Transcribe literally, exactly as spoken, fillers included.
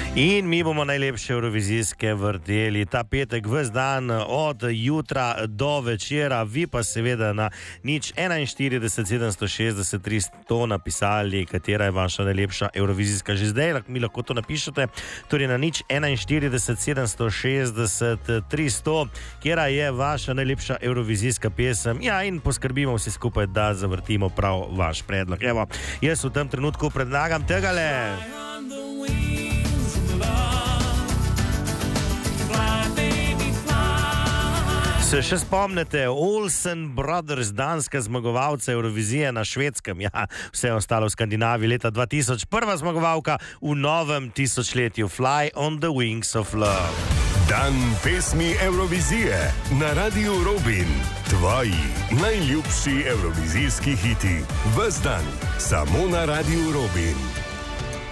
In mi bomo najlepše evrovizijske vrteli ta petek ves dan od jutra do večera, vi pa seveda na nič enainštirideset sedemsto šestdeset tristo napisali, katera je vaša najlepša evrovizijska že zdaj, mi lahko to napišete, torej na nič enainštirideset sedemsto šestdeset tristo, kjera je vaša najlepša evrovizijska pesem, ja, in poskrbimo vsi skupaj, da zavrtimo prav vaš predlog. Evo, jaz v tem trenutku predlagam tegale. Se še spomnite, Olsen Brothers, danska zmagovalca Eurovizije na Švedskem, ja, vse ostalo v Skandinaviji leta dva tisoč, prva zmagovalka v novem tisočletju, Fly on the Wings of Love. Dan pesmi Eurovizije na Radiu Robin. Tvoji najljubši evrovizijski hiti. Ves dan samo na Radiu Robin.